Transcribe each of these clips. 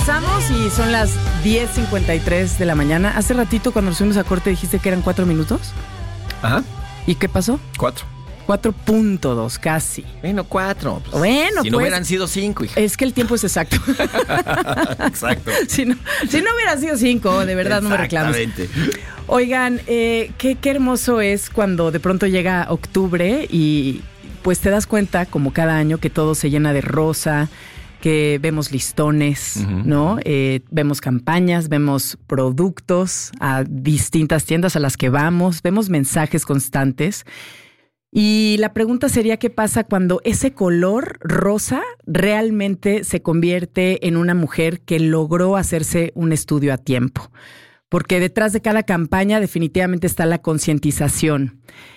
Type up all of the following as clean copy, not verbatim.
Regresamos y son las 10:53 de la mañana. Hace ratito cuando nos fuimos a corte dijiste que eran 4 minutos. Ajá. ¿Y qué pasó? 4. 4.2, casi. Bueno, 4. Pues, bueno, si no hubieran sido 5, hija. Es que el tiempo es exacto. Exacto. Si no hubieran sido 5, de verdad no me reclames. Exactamente. Oigan, qué hermoso es cuando de pronto llega octubre y pues te das cuenta, como cada año, que todo se llena de rosa, que vemos listones, ¿no? Vemos campañas, vemos productos a distintas tiendas a las que vamos, vemos mensajes constantes. Y la pregunta sería, ¿qué pasa cuando ese color rosa realmente se convierte en una mujer que logró hacerse un estudio a tiempo? Porque detrás de cada campaña definitivamente está la concientización.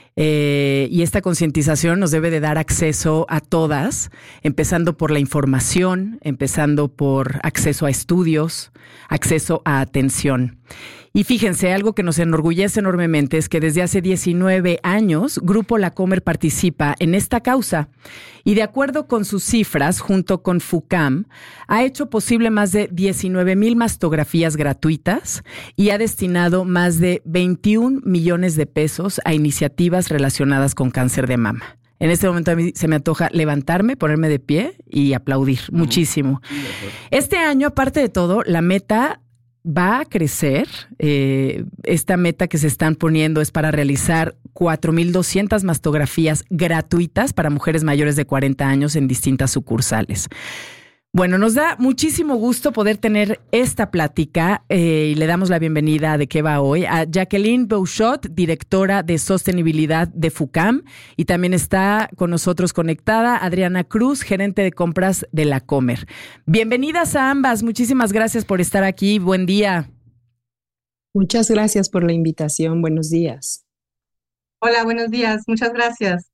Y esta concientización nos debe de dar acceso a todas, empezando por la información, empezando por acceso a estudios, acceso a atención. Y fíjense, algo que nos enorgullece enormemente es que desde hace 19 años, Grupo La Comer participa en esta causa y de acuerdo con sus cifras, junto con FUCAM, ha hecho posible más de 19,000 mastografías gratuitas y ha destinado más de 21 millones de pesos a iniciativas relacionadas con cáncer de mama. En este momento a mí se me antoja levantarme, ponerme de pie y aplaudir muchísimo. Este año, aparte de todo, la meta va a crecer. Esta meta que se están poniendo es para realizar 4,200 mastografías gratuitas para mujeres mayores de 40 años en distintas sucursales. Bueno, nos da muchísimo gusto poder tener esta plática y le damos la bienvenida a ¿De qué va hoy? A Jacqueline Bouchot, directora de sostenibilidad de FUCAM, y también está con nosotros conectada Adriana Cruz, gerente de compras de La Comer. Bienvenidas a ambas, muchísimas gracias por estar aquí, buen día. Muchas gracias por la invitación, buenos días. Hola, buenos días, muchas gracias.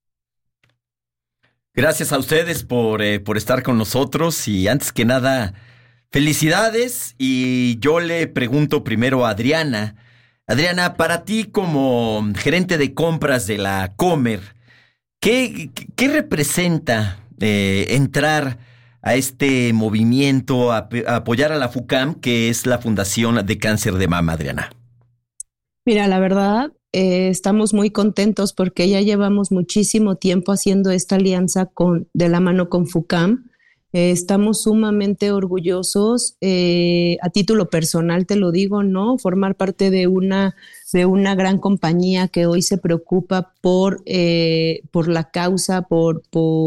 Gracias a ustedes por estar con nosotros y antes que nada, felicidades. Y yo le pregunto primero a Adriana. Adriana, para ti como gerente de compras de La Comer, ¿qué representa entrar a este movimiento, a apoyar a la FUCAM, que es la Fundación de Cáncer de Mama, Adriana? Mira, la verdad, estamos muy contentos porque ya llevamos muchísimo tiempo haciendo esta alianza de la mano con FUCAM. Estamos sumamente orgullosos, a título personal te lo digo, ¿no? Formar parte de una gran compañía que hoy se preocupa por la causa, por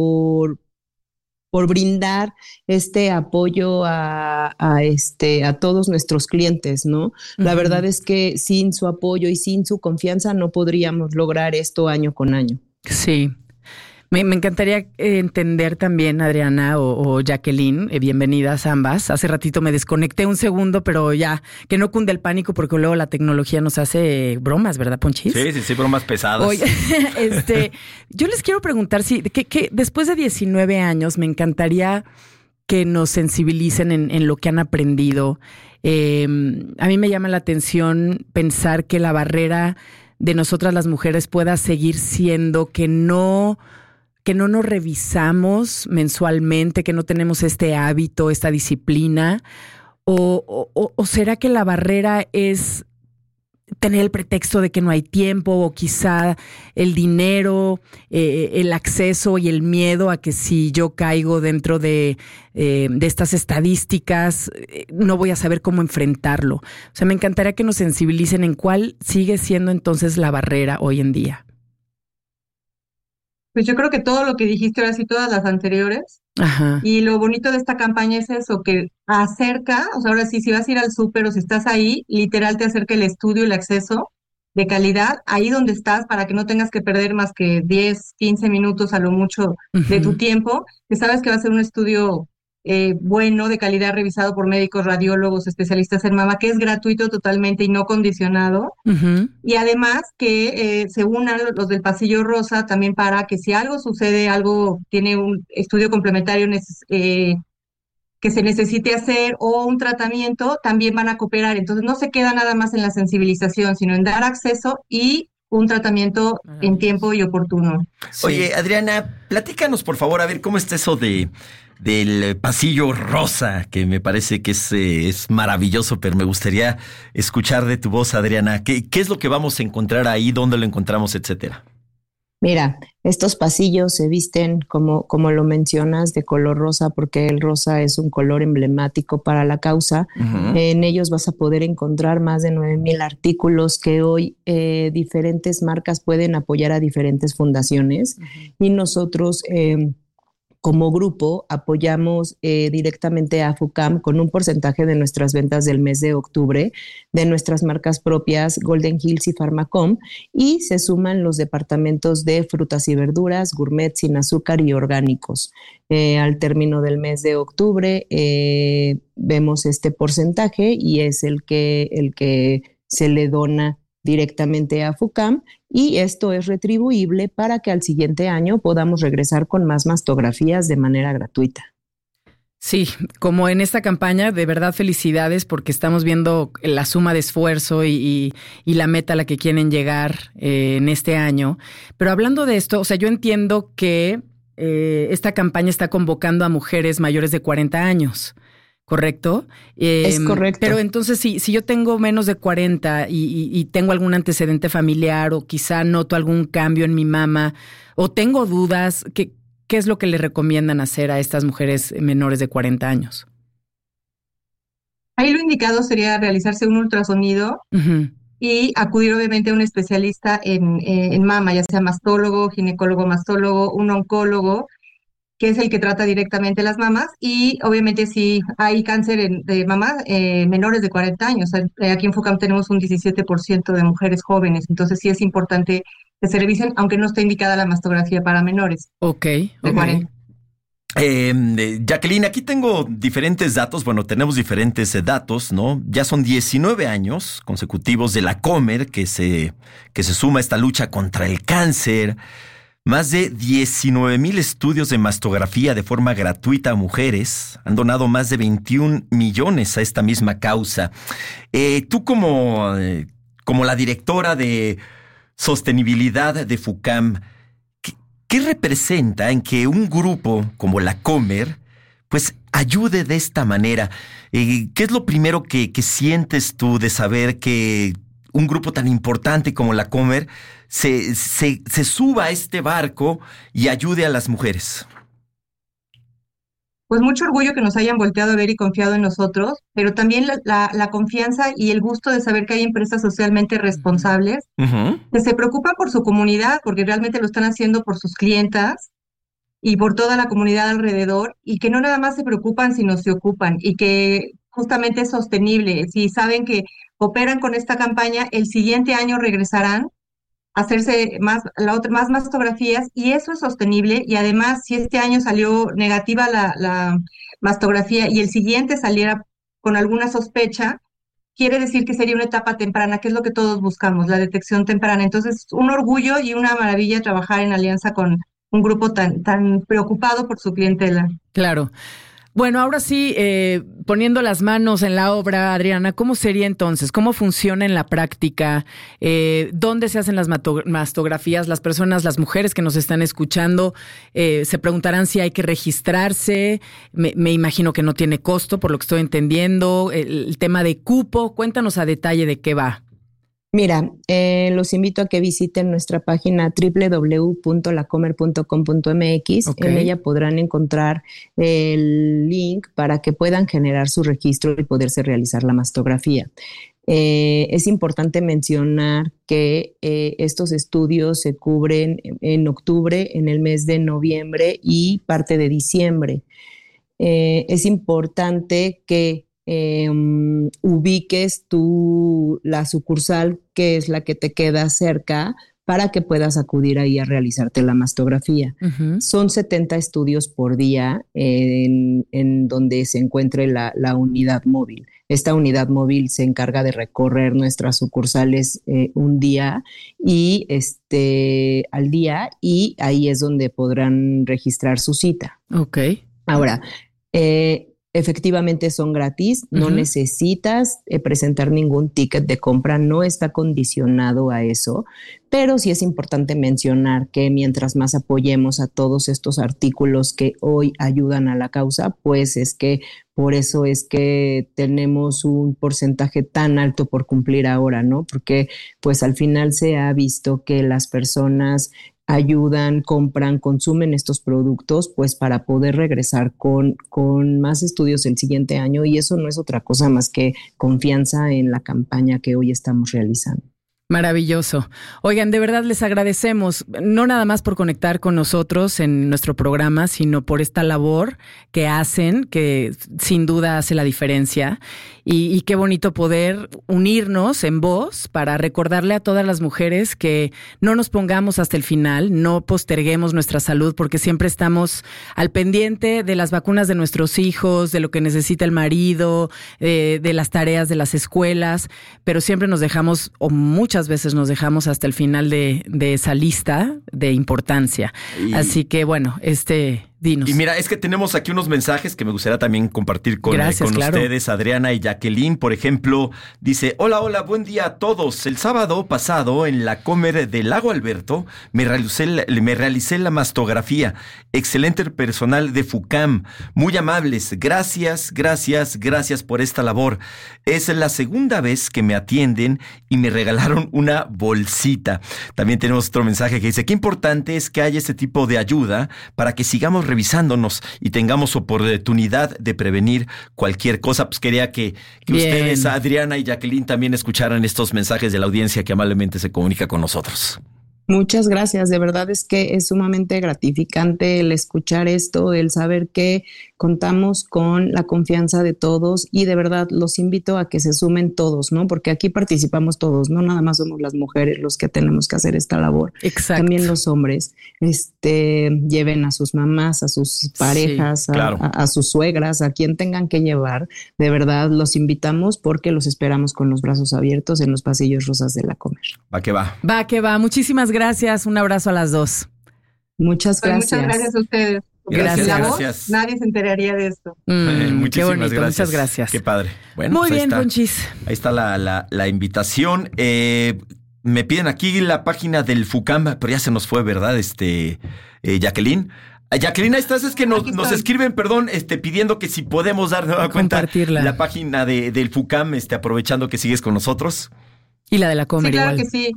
brindar este apoyo a todos nuestros clientes, ¿no? La verdad es que sin su apoyo y sin su confianza no podríamos lograr esto año con año. Sí. Me encantaría entender también, Adriana o Jacqueline, bienvenidas ambas. Hace ratito me desconecté un segundo, pero ya, que no cunde el pánico porque luego la tecnología nos hace bromas, ¿verdad, Ponchis? Sí, bromas pesadas. Oye, yo les quiero preguntar que después de 19 años me encantaría que nos sensibilicen en lo que han aprendido. A mí me llama la atención pensar que la barrera de nosotras las mujeres pueda seguir siendo que no nos revisamos mensualmente, que no tenemos este hábito, esta disciplina, o será que la barrera es tener el pretexto de que no hay tiempo, o quizá el dinero, el acceso y el miedo a que si yo caigo dentro de estas estadísticas, no voy a saber cómo enfrentarlo. O sea, me encantaría que nos sensibilicen en cuál sigue siendo entonces la barrera hoy en día. Pues yo creo que todo lo que dijiste ahora sí, todas las anteriores. Ajá. Y lo bonito de esta campaña es eso, que acerca, o sea, ahora sí, si vas a ir al súper o si estás ahí, literal te acerca el estudio, el acceso de calidad, ahí donde estás, para que no tengas que perder más que 10, 15 minutos a lo mucho de tu tiempo, que sabes que va a ser un estudio bueno, de calidad, revisado por médicos, radiólogos, especialistas en mama, que es gratuito totalmente y no condicionado. Y además que se unan los del pasillo rosa también para que si algo sucede, algo tiene un estudio complementario que se necesite hacer o un tratamiento, también van a cooperar. Entonces no se queda nada más en la sensibilización, sino en dar acceso y un tratamiento en tiempo y oportuno. Sí. Oye, Adriana, platícanos por favor, a ver, ¿cómo está eso de del pasillo rosa, que me parece que es maravilloso, pero me gustaría escuchar de tu voz, Adriana. ¿Qué es lo que vamos a encontrar ahí? ¿Dónde lo encontramos, etcétera? Mira, estos pasillos se visten como lo mencionas, de color rosa, porque el rosa es un color emblemático para la causa. Uh-huh. En ellos vas a poder encontrar más de 9,000 artículos que hoy diferentes marcas pueden apoyar a diferentes fundaciones. Uh-huh. Y nosotros como grupo apoyamos directamente a FUCAM con un porcentaje de nuestras ventas del mes de octubre, de nuestras marcas propias Golden Hills y Pharmacom, y se suman los departamentos de frutas y verduras, gourmet, sin azúcar y orgánicos. Al término del mes de octubre vemos este porcentaje y es el que se le dona directamente a FUCAM, y esto es retribuible para que al siguiente año podamos regresar con más mastografías de manera gratuita. Sí, como en esta campaña, de verdad felicidades porque estamos viendo la suma de esfuerzo y la meta a la que quieren llegar en este año. Pero hablando de esto, o sea, yo entiendo que esta campaña está convocando a mujeres mayores de 40 años. ¿Correcto? Es correcto. Pero entonces, si yo tengo menos de 40 y tengo algún antecedente familiar o quizá noto algún cambio en mi mama o tengo dudas, ¿qué es lo que le recomiendan hacer a estas mujeres menores de 40 años? Ahí lo indicado sería realizarse un ultrasonido uh-huh. y acudir obviamente a un especialista en mama, ya sea mastólogo, ginecólogo mastólogo, un oncólogo, que es el que trata directamente las mamas, y obviamente si hay cáncer de mama, menores de 40 años. Aquí en FUCAM tenemos un 17% de mujeres jóvenes, entonces sí es importante que se revisen, aunque no está indicada la mastografía para menores. Ok. 40. Jacqueline, aquí tengo diferentes datos, bueno, tenemos diferentes datos, ¿no? Ya son 19 años consecutivos de la Comer que se suma a esta lucha contra el cáncer. Más de 19,000 estudios de mastografía de forma gratuita a mujeres. Han donado más de 21 millones a esta misma causa. Tú como la directora de sostenibilidad de FUCAM, ¿qué representa en que un grupo como la Comer pues ayude de esta manera? ¿Qué es lo primero que sientes tú de saber que un grupo tan importante como la Comer se suba a este barco y ayude a las mujeres? Pues mucho orgullo que nos hayan volteado a ver y confiado en nosotros, pero también la confianza y el gusto de saber que hay empresas socialmente responsables uh-huh. que se preocupan por su comunidad, porque realmente lo están haciendo por sus clientas y por toda la comunidad alrededor, y que no nada más se preocupan, sino se ocupan, y que justamente es sostenible. Si saben que operan con esta campaña, el siguiente año regresarán a hacerse más mastografías, y eso es sostenible. Y además, si este año salió negativa la mastografía y el siguiente saliera con alguna sospecha, quiere decir que sería una etapa temprana, que es lo que todos buscamos, la detección temprana. Entonces, un orgullo y una maravilla trabajar en alianza con un grupo tan preocupado por su clientela. Claro. Bueno, ahora sí, poniendo las manos en la obra, Adriana, ¿cómo sería entonces? ¿Cómo funciona en la práctica? ¿Dónde se hacen las mastografías? Las personas, las mujeres que nos están escuchando, se preguntarán si hay que registrarse. Me imagino que no tiene costo, por lo que estoy entendiendo. El tema de cupo, cuéntanos a detalle de qué va. Mira, los invito a que visiten nuestra página www.lacomer.com.mx. Okay. En ella podrán encontrar el link para que puedan generar su registro y poderse realizar la mastografía. Es importante mencionar que estos estudios se cubren en octubre, en el mes de noviembre y parte de diciembre. Es importante que ubiques tú la sucursal que es la que te queda cerca para que puedas acudir ahí a realizarte la mastografía. Uh-huh. Son 70 estudios por día en donde se encuentre la unidad móvil. Esta unidad móvil se encarga de recorrer nuestras sucursales un día y al día, y ahí es donde podrán registrar su cita. Ok. Ahora, efectivamente son gratis, no necesitas presentar ningún ticket de compra, no está condicionado a eso, pero sí es importante mencionar que mientras más apoyemos a todos estos artículos que hoy ayudan a la causa, pues es que por eso es que tenemos un porcentaje tan alto por cumplir ahora, ¿no? Porque pues al final se ha visto que las personas ayudan, compran, consumen estos productos, pues para poder regresar con más estudios el siguiente año, y eso no es otra cosa más que confianza en la campaña que hoy estamos realizando. Maravilloso. Oigan, de verdad les agradecemos, no nada más por conectar con nosotros en nuestro programa, sino por esta labor que hacen, que sin duda hace la diferencia. Y qué bonito poder unirnos en voz para recordarle a todas las mujeres que no nos pongamos hasta el final, no posterguemos nuestra salud, porque siempre estamos al pendiente de las vacunas de nuestros hijos, de lo que necesita el marido, de las tareas de las escuelas, pero siempre nos dejamos, o muchas veces nos dejamos hasta el final de esa lista de importancia. Así que bueno, dinos. Y mira, es que tenemos aquí unos mensajes que me gustaría también compartir con ustedes, Adriana y Jacqueline. Por ejemplo, dice: hola, buen día a todos. El sábado pasado en la Comer del Lago Alberto me realicé la mastografía. Excelente personal de FUCAM, muy amables. Gracias por esta labor. Es la segunda vez que me atienden y me regalaron una bolsita. También tenemos otro mensaje que dice: qué importante es que haya este tipo de ayuda para que sigamos revisándonos y tengamos oportunidad de prevenir cualquier cosa. Pues quería que ustedes, Adriana y Jacqueline, también escucharan estos mensajes de la audiencia que amablemente se comunica con nosotros. Muchas gracias, de verdad es que es sumamente gratificante el escuchar esto, el saber que contamos con la confianza de todos, y de verdad los invito a que se sumen todos, ¿no? Porque aquí participamos todos, no nada más somos las mujeres los que tenemos que hacer esta labor. Exacto. También los hombres, lleven a sus mamás, a sus parejas, sí, claro, a sus suegras, a quien tengan que llevar. De verdad los invitamos porque los esperamos con los brazos abiertos en los pasillos rosas de la Comer. Va que va. Va que va. Muchísimas gracias. Un abrazo a las dos. Muchas gracias. Muchas gracias a ustedes. Gracias. Nadie se enteraría de esto. Muchísimas bonito, gracias. Muchas gracias. Qué padre. Bueno, muy pues bien, Ponchis. Ahí está la invitación. Me piden aquí la página del FUCAM, pero ya se nos fue, ¿verdad? Jacqueline. Jacqueline, ahí estás, es que nos escriben, perdón, pidiendo que si podemos dar nueva cuenta la página del FUCAM, aprovechando que sigues con nosotros. Y la de la Comer, sí, claro igual. Que sí.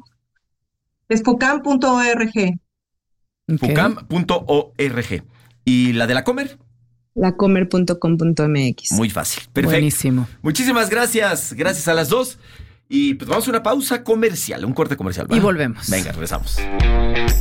Es fucam.org. Okay. Fucam.org. ¿Y la de la Comer? lacomer.com.mx. Muy fácil. Perfecto. Buenísimo. Muchísimas gracias. Gracias a las dos. Y pues vamos a una pausa comercial, un corte comercial, ¿verdad? Y volvemos. Venga, regresamos.